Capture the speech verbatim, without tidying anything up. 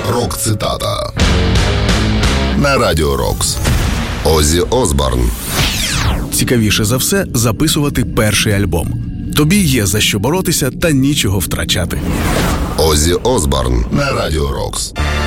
Рок-цитата на Радіо Рокс. Оззі Осборн. Цікавіше за все записувати перший альбом. Тобі є за що боротися та нічого втрачати. Оззі Осборн на Радіо Рокс.